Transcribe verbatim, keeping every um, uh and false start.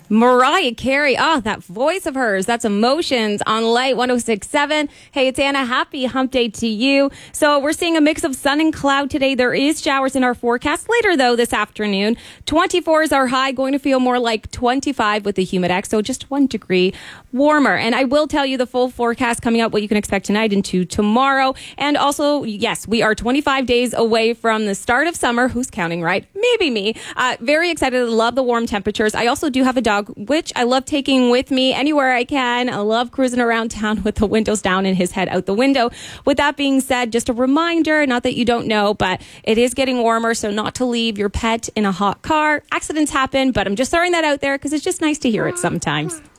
Mariah Carey. Oh, that voice of hers. That's Emotions on Light one oh six point seven. Hey, it's Anna. Happy hump day to you. So we're seeing a mix of sun and cloud today. There is showers in our forecast later, though, this afternoon. twenty-four is our high, going to feel more like twenty-five with the humidex, so just one degree warmer. And I will tell you the full forecast coming up, what you can expect tonight into tomorrow. And also, yes, we are twenty-five days away from the start of summer. Who's counting, right? Maybe me. Uh, very excited. Love the warm temperatures. I also do have a dog, which I love taking with me anywhere I can. I love cruising around town with the windows down and his head out the window. With that being said, just a reminder, not that you don't know, but it is getting warmer, so not to leave your pet in a hot car. Accidents happen, but I'm just throwing that out there because it's just nice to hear it sometimes.